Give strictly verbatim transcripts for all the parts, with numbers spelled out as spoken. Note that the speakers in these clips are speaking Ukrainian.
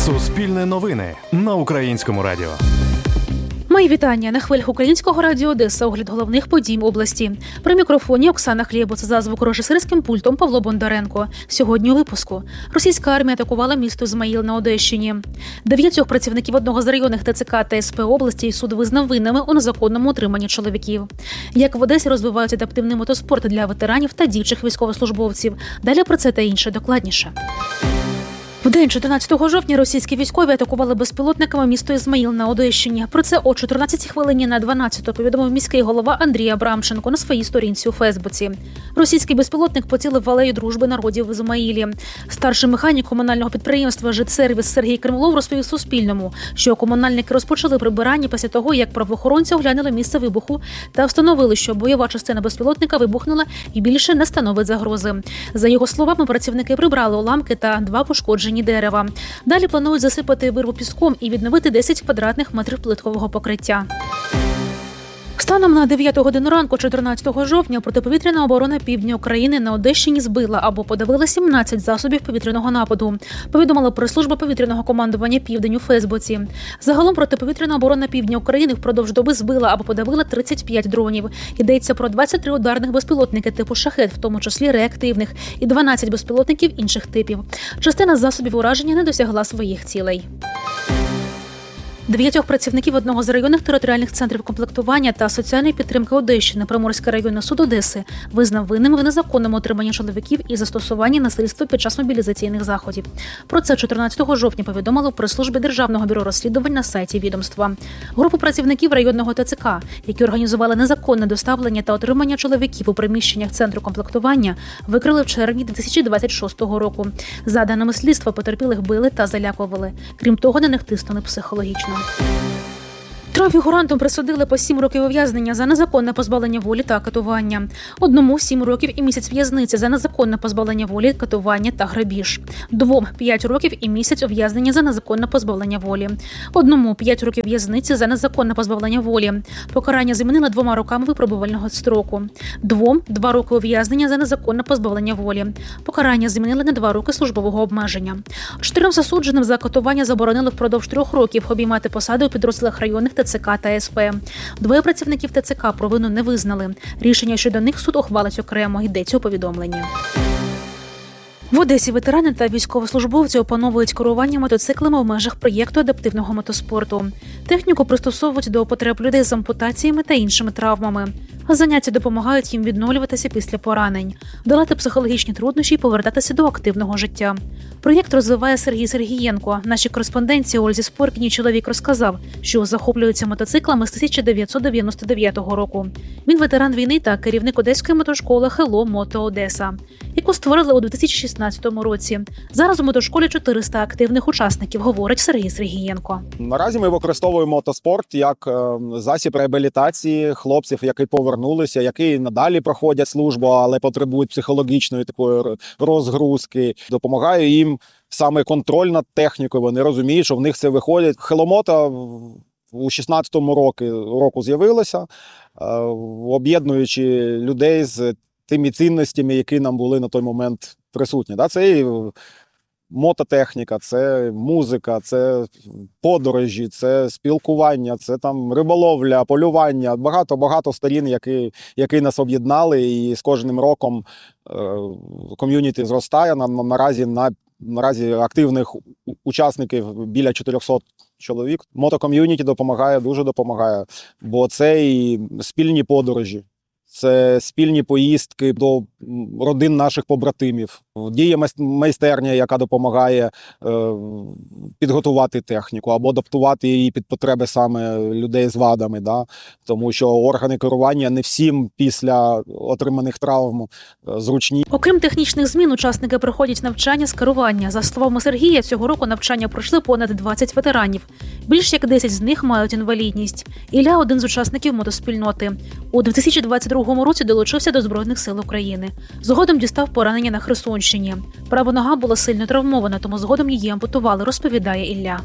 Суспільне новини на Українському радіо. Мої вітання. На хвилях Українського радіо Одеса огляд головних подій області. При мікрофоні Оксана Хлєбуц, за звукорежисерським пультом Павло Бондаренко. Сьогодні у випуску. Російська армія атакувала місто Ізмаїл на Одещині. Дев'ятьох працівників одного з районних ТЦК та СП області суд визнав винними у незаконному утриманні чоловіків. Як в Одесі розвивають адаптивний мотоспорт для ветеранів та діючих військовослужбовців. Далі про це та інше докладніше. В день чотирнадцятого жовтня російські військові атакували безпілотниками місто Ізмаїл на Одещині. Про це о чотирнадцятій хвилині на дванадцяту повідомив міський голова Андрій Абрамченко на своїй сторінці у Фейсбуці. Російський безпілотник поцілив в алею дружби народів в Ізмаїлі. Старший механік комунального підприємства «Житсервіс» Сергій Кремлов розповів Суспільному, що комунальники розпочали прибирання після того, як правоохоронці оглянули місце вибуху та встановили, що бойова частина безпілотника вибухнула і більше не становить загрози. За його словами, працівники прибрали уламки та два пошкоджені дерева. Далі планують засипати вирву піском і відновити десять квадратних метрів плиткового покриття. Станом на дев'яту годину ранку чотирнадцятого жовтня протиповітряна оборона півдня України на Одещині збила або подавила сімнадцять засобів повітряного нападу, повідомила прес-служба повітряного командування «Південь» у Фейсбуці. Загалом протиповітряна оборона півдня України впродовж доби збила або подавила тридцять п'ять дронів. Йдеться про двадцять три ударних безпілотники типу «Шахед», в тому числі реактивних, і дванадцять безпілотників інших типів. Частина засобів ураження не досягла своїх цілей. Дев'ятьох працівників одного з районних територіальних центрів комплектування та соціальної підтримки Одещини Приморський районний суд Одеси визнав винними в незаконному утриманні чоловіків і застосуванні насильства під час мобілізаційних заходів. Про це чотирнадцятого жовтня повідомили в прес-службі Державного бюро розслідувань на сайті відомства. Групу працівників районного ТЦК, які організували незаконне доставлення та отримання чоловіків у приміщеннях центру комплектування, викрили в червні дві тисячі двадцять шостого року. За даними слідства, потерпілих били та залякували. Крім того, на них тиснули психологічно. Трьом фігурантам присудили по сім років ув'язнення за незаконне позбавлення волі та катування. Одному – сім років і місяць в'язниці за незаконне позбавлення волі, катування та грабіж. Двом – п'ять років і місяць ув'язнення за незаконне позбавлення волі. Одному – п'ять років в'язниці за незаконне позбавлення волі. Покарання замінили двома роками випробувального строку. Двом – два роки ув'язнення за незаконне позбавлення волі. Покарання замінили на два роки службового обмеження. Чотирьом засудженим за катування заборонили впродовж трьох років обіймати посади у підрозділах районних ТЦК та СП. Двоє працівників ТЦК провину не визнали. Рішення щодо них суд ухвалить окремо, йдеться у повідомленні. В Одесі ветерани та військовослужбовці опановують керування мотоциклами в межах проєкту адаптивного мотоспорту. Техніку пристосовують до потреб людей з ампутаціями та іншими травмами. Заняття допомагають їм відновлюватися після поранень, долати психологічні труднощі і повертатися до активного життя. Проєкт розвиває Сергій Сергієнко. Нашій кореспонденції Ользі Споркіній чоловік розказав, що захоплюється мотоциклами з тисяча дев'ятсот дев'яносто дев'ятого року. Він ветеран війни та керівник одеської мотошколи «Хелло Мото Одеса», яку створили у дві тисячі шістнадцятому році. Зараз у мотошколі чотириста активних учасників, говорить Сергій Сергієнко. Наразі ми використовуємо мотоспорт як засіб реабілітації хлопців, які повернулися, які надалі проходять службу, але потребують психологічної такої розгрузки. Допомагає їм саме контроль над технікою. Вони розуміють, що в них це виходить. «Хелло Мото» у шістнадцятому року з'явилося, об'єднуючи людей з тими цінностями, які нам були на той момент присутні. Це і мототехніка, це музика, це подорожі, це спілкування, це там риболовля, полювання. Багато-багато сторін, які, які нас об'єднали, і з кожним роком е, ком'юніті зростає. На, на, наразі, на, наразі активних учасників біля чотирьохсот чоловік. Мотоком'юніті допомагає, дуже допомагає, бо це і спільні подорожі. Це спільні поїздки до родин наших побратимів. Діє майстерня, яка допомагає е, підготувати техніку або адаптувати її під потреби саме людей з вадами. Да? Тому що органи керування не всім після отриманих травм е, зручні. Окрім технічних змін, учасники проходять навчання з керування. За словами Сергія, цього року навчання пройшли понад двадцять ветеранів. Більш як десять з них мають інвалідність. Ілля – один з учасників мотоспільноти. У дві тисячі двадцять другому році долучився до Збройних сил України. Згодом дістав поранення на Херсонщині. Права нога була сильно травмована, тому згодом її ампутували, розповідає Ілля.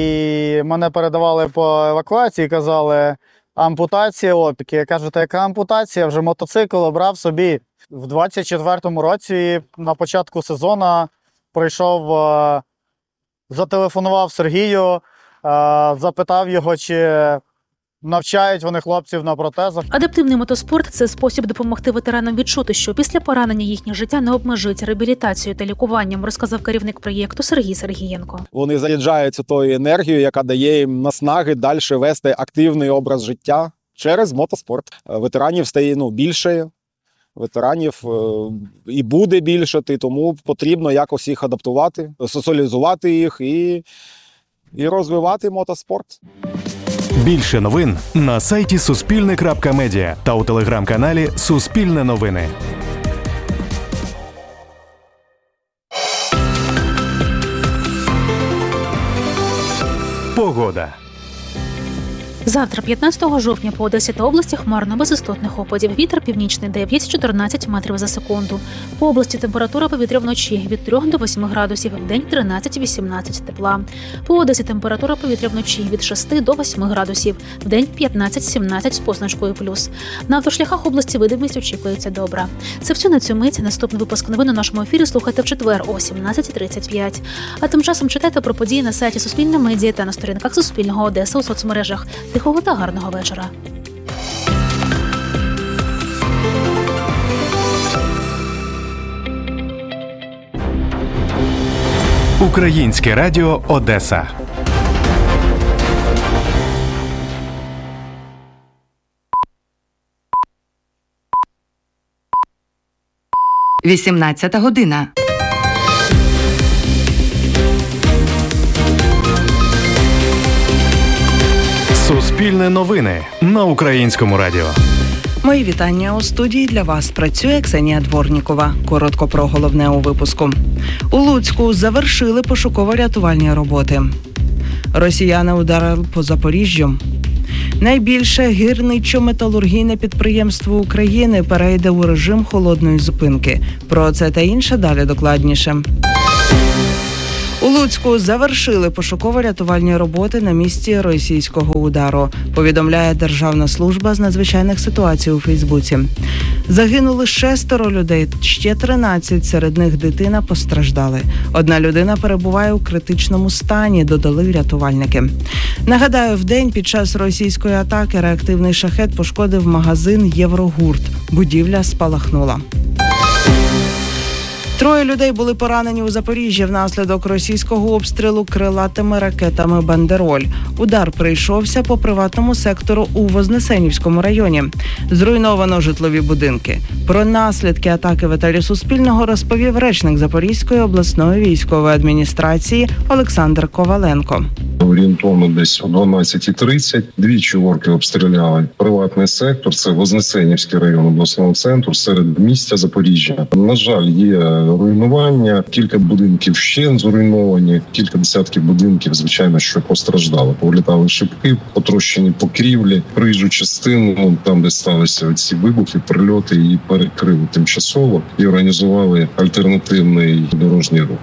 І мене передавали по евакуації, казали, ампутація, опіки. Я кажу, та яка ампутація? Вже мотоцикл обрав собі. В двадцять четвертому році на початку сезону пройшов зателефонував Сергію, е, запитав його, чи навчають вони хлопців на протезах. Адаптивний мотоспорт – це спосіб допомогти ветеранам відчути, що після поранення їхнє життя не обмежується реабілітацією та лікуванням, розказав керівник проєкту Сергій Сергієнко. Вони заряджаються тою енергією, яка дає їм наснаги далі вести активний образ життя через мотоспорт. Ветеранів стає ну, більше, ветеранів е, і буде більшати, тому потрібно якось їх адаптувати, соціалізувати їх і, і розвивати мотоспорт. Більше новин на сайті суспільне крапка медіа та у телеграм-каналі Суспільне новини. Погода. Завтра, п'ятнадцятого жовтня, по Одесі та області хмарно, без істотних опадів. Вітер північний дев'ять-чотирнадцять метрів за секунду. По області температура повітря вночі від трьох до восьми градусів, вдень тринадцять-вісімнадцять тепла. По Одесі температура повітря вночі від шести до восьми градусів, вдень п'ятнадцять-сімнадцять з позначкою плюс. На автошляхах області видимість очікується добра. Це все на цю мить. Наступний випуск новин у нашому ефірі слухайте в четвер о сімнадцять тридцять п'ять. А тим часом читайте про події на сайті Суспільне медіа та на сторінках Суспільного Одеса у соцмережах. Тихого та гарного вечора. Українське радіо Одеса. вісімнадцята година. Суспільне новини на Українському радіо. Мої вітання. У студії для вас працює Ксенія Дворнікова. Коротко про головне у випуску. У Луцьку завершили пошуково-рятувальні роботи. Росіяни ударили по Запоріжжю. Найбільше гірничо-металургійне підприємство України перейде у режим холодної зупинки. Про це та інше далі докладніше. У Луцьку завершили пошуково-рятувальні роботи на місці російського удару, повідомляє Державна служба з надзвичайних ситуацій у Фейсбуці. Загинули шестеро людей, ще тринадцять, серед них дитина, постраждали. Одна людина перебуває у критичному стані, додали рятувальники. Нагадаю, вдень під час російської атаки реактивний шахед пошкодив магазин «Єврогурт». Будівля спалахнула. Троє людей були поранені у Запоріжжі внаслідок російського обстрілу крилатими ракетами «Бандероль». Удар прийшовся по приватному сектору у Вознесенівському районі. Зруйновано житлові будинки. Про наслідки атаки в етері Суспільного розповів речник Запорізької обласної військової адміністрації Олександр Коваленко. Орієнтовно десь о дванадцятій тридцять двічі орки обстріляли приватний сектор. Це Вознесенівський район обласного центру серед місця Запоріжжя. На жаль, є руйнування, кілька будинків ще зруйновані, кілька десятків будинків, звичайно, що постраждали. Повлітали шибки, потрощені покрівлі, проїжджу частину, там де сталися ці вибухи, прильоти, її перекрили тимчасово і організували альтернативний дорожній рух.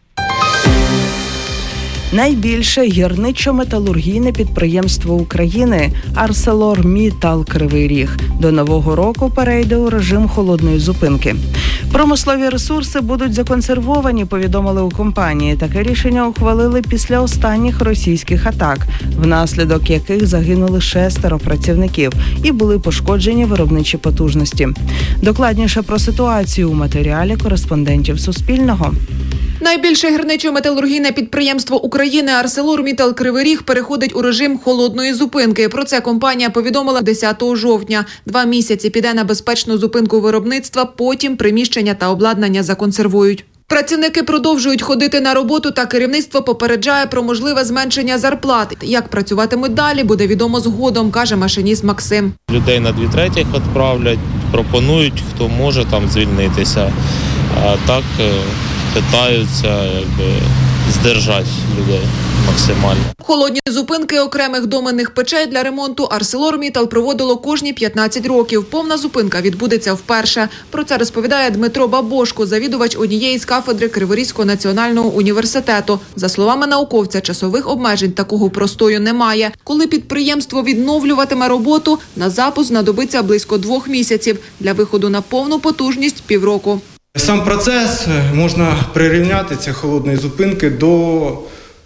Найбільше гірничо-металургійне підприємство України «Арселормітал Кривий Ріг» до Нового року перейде у режим холодної зупинки. Промислові ресурси будуть законсервовані, повідомили у компанії. Таке рішення ухвалили після останніх російських атак, внаслідок яких загинули шестеро працівників і були пошкоджені виробничі потужності. Докладніше про ситуацію у матеріалі кореспондентів Суспільного. Найбільше гірничо-металургійне підприємство України «Арселормітал Кривий Ріг» переходить у режим холодної зупинки. Про це компанія повідомила десятого жовтня. Два місяці піде на безпечну зупинку виробництва, потім приміщення та обладнання законсервують. Працівники продовжують ходити на роботу, та керівництво попереджає про можливе зменшення зарплат. Як працюватимуть далі, буде відомо згодом, каже машиніст Максим. Людей на дві третіх відправлять, пропонують, хто може там звільнитися. А так питаються якби здержати людей максимально. Холодні зупинки окремих доменних печей для ремонту «Арселормітал» проводило кожні п'ятнадцять років. Повна зупинка відбудеться вперше. Про це розповідає Дмитро Бабошко, завідувач однієї з кафедри Криворізького національного університету. За словами науковця, часових обмежень такого простою немає. Коли підприємство відновлюватиме роботу, на запуск знадобиться близько двох місяців. Для виходу на повну потужність – півроку. Сам процес можна прирівняти цієї холодної зупинки до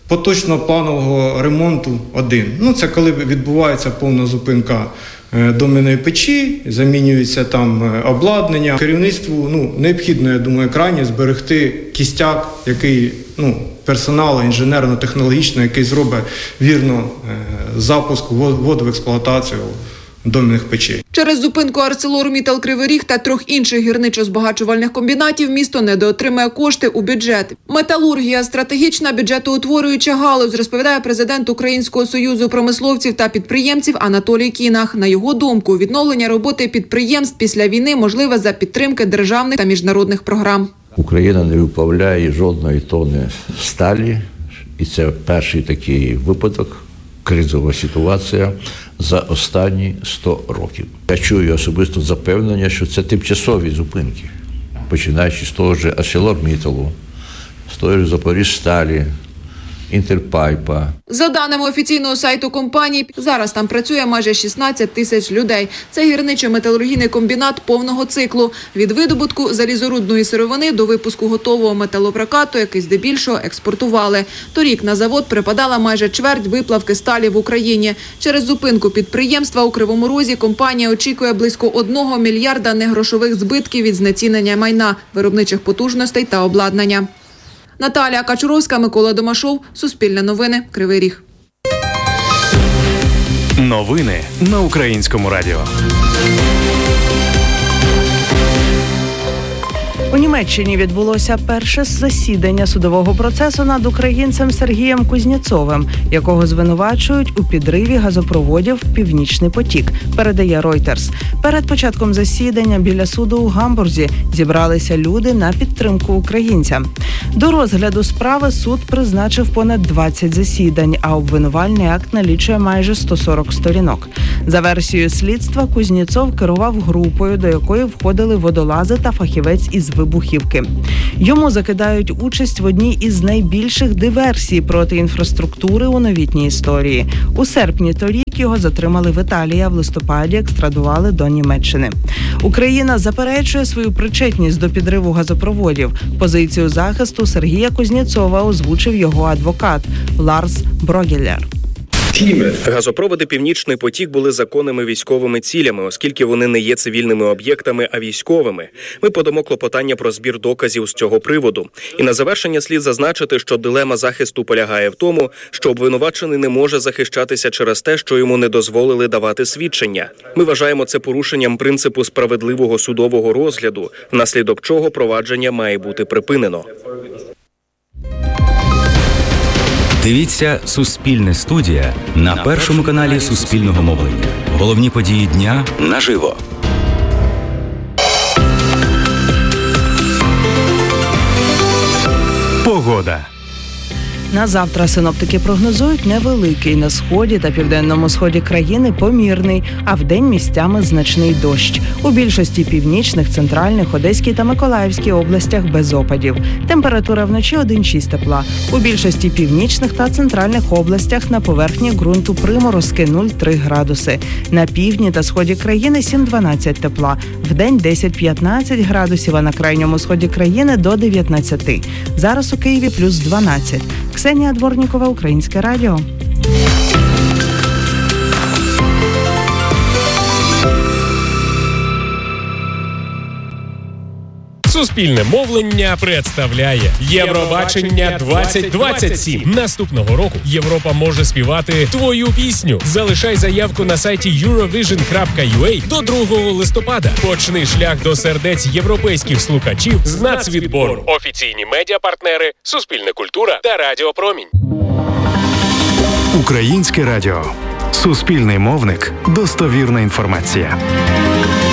поточно-планового ремонту один. Ну, це коли відбувається повна зупинка доменної печі, замінюється там обладнання. Керівництву ну, необхідно, я думаю, крайні зберегти кістяк, який, ну, персоналу інженерно-технологічного, який зробить вірно запуск, ввод в експлуатацію доменних печей. Через зупинку ArcelorMittal Кривий Ріг та трьох інших гірничо-збагачувальних комбінатів місто недоотримає кошти у бюджет. Металургія – стратегічна бюджетоутворююча галузь, розповідає президент Українського союзу промисловців та підприємців Анатолій Кінах. На його думку, відновлення роботи підприємств після війни можливе за підтримки державних та міжнародних програм. Україна не виплавляє жодної тонни сталі, і це перший такий випадок, кризова ситуація за останні сто років. Я чую особисто запевнення, що це тимчасові зупинки, починаючи з того ж ArcelorMittal, з того ж Запоріжсталі, Інтерпайпа. За даними офіційного сайту компанії, зараз там працює майже шістнадцять тисяч людей. Це гірничо-металургійний комбінат повного циклу. Від видобутку залізорудної сировини до випуску готового металопрокату, який здебільшого експортували. Торік на завод припадала майже чверть виплавки сталі в Україні. Через зупинку підприємства у Кривому Розі компанія очікує близько одного мільярда негрошових збитків від знецінення майна, виробничих потужностей та обладнання. Наталія Качуровська, Микола Домашов, Суспільне новини, Кривий Ріг. Новини на Українському радіо. У Німеччині відбулося перше засідання судового процесу над українцем Сергієм Кузнєцовим, якого звинувачують у підриві газопроводів «Північний потік», передає Reuters. Перед початком засідання біля суду у Гамбурзі зібралися люди на підтримку українця. До розгляду справи суд призначив понад двадцять засідань, а обвинувальний акт налічує майже сто сорок сторінок. За версією слідства, Кузнєцов керував групою, до якої входили водолази та фахівець із вибухівки. Йому закидають участь в одній із найбільших диверсій проти інфраструктури у новітній історії. У серпні торік його затримали в Італії, а в листопаді екстрадували до Німеччини. Україна заперечує свою причетність до підриву газопроводів. Позицію захисту Сергія Кузнєцова озвучив його адвокат Ларс Брогеллер. Газопроводи «Північний потік» були законними військовими цілями, оскільки вони не є цивільними об'єктами, а військовими. Ми подамо клопотання про збір доказів з цього приводу. І на завершення слід зазначити, що дилема захисту полягає в тому, що обвинувачений не може захищатися через те, що йому не дозволили давати свідчення. Ми вважаємо це порушенням принципу справедливого судового розгляду, внаслідок чого провадження має бути припинено. Дивіться «Суспільне студія» на першому каналі Суспільного мовлення. Головні події дня наживо. Погода. На завтра синоптики прогнозують невеликий на сході та південному сході країни помірний, а вдень місцями значний дощ. У більшості північних, центральних, Одеській та Миколаївській областях без опадів. Температура вночі один-шість тепла. У більшості північних та центральних областях на поверхні ґрунту приморозки нуль-три градуси. На півдні та сході країни сім-дванадцять тепла. Вдень десять-п'ятнадцять градусів, а на крайньому сході країни до дев'ятнадцяти. Зараз у Києві плюс дванадцять. Ксенія Дворнікова, Українське радіо. Суспільне мовлення представляє Євробачення двадцять двадцять сім. Наступного року Європа може співати твою пісню. Залишай заявку на сайті юровіжн крапка ю а до другого листопада. Почни шлях до сердець європейських слухачів з нацвідбору. Офіційні медіапартнери Суспільне культура та Радіо Промінь. Українське радіо. Суспільний мовник. Достовірна інформація.